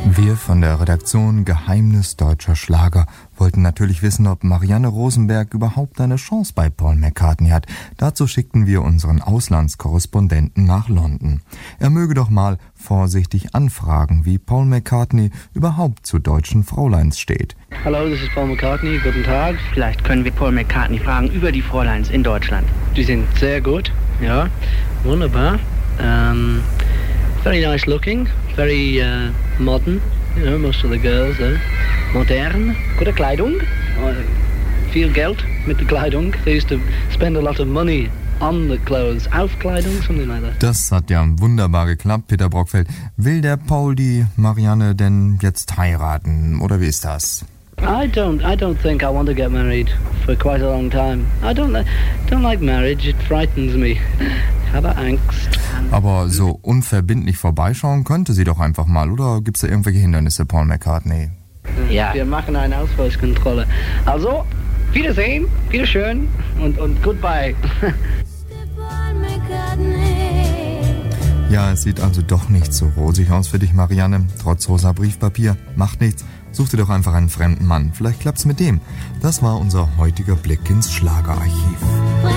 Wir von der Redaktion Geheimnis deutscher Schlager wollten natürlich wissen, ob Marianne Rosenberg überhaupt eine Chance bei Paul McCartney hat. Dazu schickten wir unseren Auslandskorrespondenten nach London. Er möge doch mal vorsichtig anfragen, wie Paul McCartney überhaupt zu deutschen Fräuleins steht. Hallo, this is Paul McCartney. Guten Tag. Vielleicht können wir Paul McCartney fragen über die Fräuleins in Deutschland. Die sind sehr gut. Ja, wunderbar. Very nice looking, very modern, you know, most of the girls there. Modern, gute Kleidung, viel Geld mit der Kleidung. They used to spend a lot of money on the clothes, auf Kleidung, something like that. Das hat ja wunderbar geklappt, Peter Brockfeld. Will der Paul die Marianne denn jetzt heiraten, oder wie ist das? I don't think I want to get married for quite a long time. I don't like marriage, it frightens me. Ich habe Angst. Aber so unverbindlich vorbeischauen könnte sie doch einfach mal, oder gibt es da irgendwelche Hindernisse, Paul McCartney? Ja. Wir machen eine Ausweiskontrolle. Also, Wiedersehen, Wiederschön und goodbye. Ja, es sieht also doch nicht so rosig aus für dich, Marianne. Trotz rosa Briefpapier. Macht nichts. Such dir doch einfach einen fremden Mann. Vielleicht klappt's mit dem. Das war unser heutiger Blick ins Schlagerarchiv.